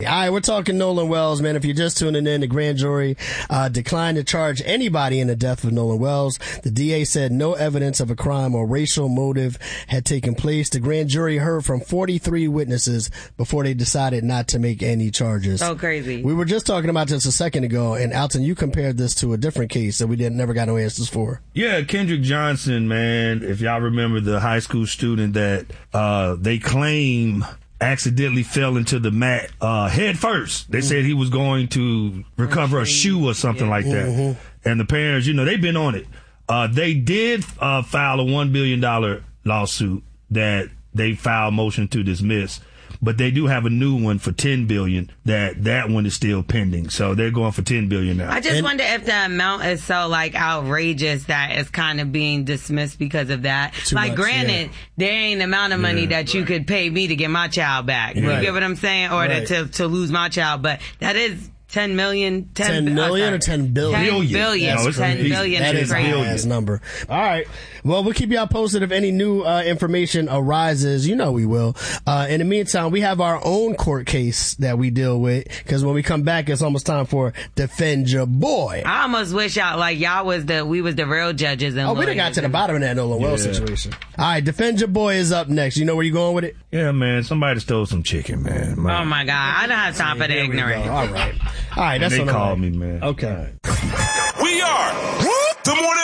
right, we're talking Nolan Wells, man. If you're just tuning in, the grand jury declined to charge anybody in the death of Nolan Wells. The DA said no evidence of a crime or racial motive had taken place. The grand jury heard from 43 witnesses before they decided not to make any charges. So crazy. We were just talking about this a second ago, and Alton, you compared this to a different case that we never got no answers for. Yeah, Kendrick Johnson, man. If y'all remember the high school student that they claim accidentally fell into the mat head first. They said he was going to recover a shoe or something like that. Mm-hmm. And the parents, they've been on it. They did file a $1 billion lawsuit that they filed motion to dismiss. But they do have a new one for $10 billion. That one is still pending. So they're going for $10 billion now. I just wonder if the amount is so outrageous that it's kind of being dismissed because of that. Granted, there ain't the amount of money that you could pay me to get my child back. You get what I'm saying? Or to lose my child. But that is 10 million. 10 million or 10 billion? 10 billion. That's 10 billion. That is a high-ass number. All right. Well, we'll keep y'all posted if any new information arises. We will. In the meantime, we have our own court case that we deal with, because when we come back, it's almost time for Defend Your Boy. I almost wish we was the real judges. And we done got to the bottom of that Nolan Wells situation. All right, Defend Your Boy is up next. You know where you going with it? Yeah, man. Somebody stole some chicken, man. Oh, my God. I don't have time for the ignorant. All right. All right, that's what they called me, man. Okay. We are the Morning